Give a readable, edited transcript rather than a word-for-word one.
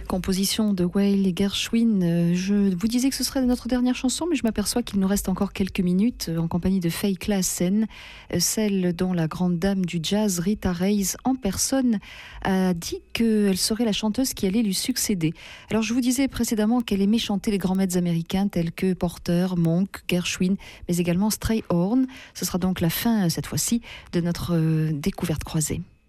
Composition de Wael Gershwin. Je vous disais que ce serait notre dernière chanson, mais je m'aperçois qu'il nous reste encore quelques minutes en compagnie de Faye Klaassen, celle dont la grande dame du jazz, Rita Reis, en personne, a dit qu'elle serait la chanteuse qui allait lui succéder. Alors je vous disais précédemment qu'elle aimait chanter les grands maîtres américains tels que Porter, Monk, Gershwin, mais également Strayhorn. Ce sera donc la fin, cette fois-ci, de notre découverte croisée.